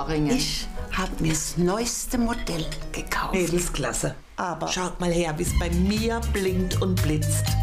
bringen. Ich habe mir das neueste Modell gekauft. Mädelsklasse. Aber Schaut mal her, wie es bei mir blinkt und blitzt.